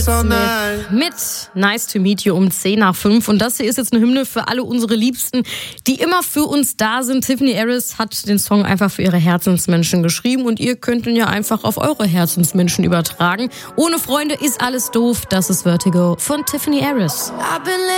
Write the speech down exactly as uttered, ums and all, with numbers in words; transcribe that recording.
Smith mit Nice to Meet You um zehn nach fünf. Und das hier ist jetzt eine Hymne für alle unsere Liebsten, die immer für uns da sind. Tiffany Harris hat den Song einfach für ihre Herzensmenschen geschrieben und ihr könnt ihn ja einfach auf eure Herzensmenschen übertragen. Ohne Freunde ist alles doof. Das ist Vertigo von Tiffany Harris.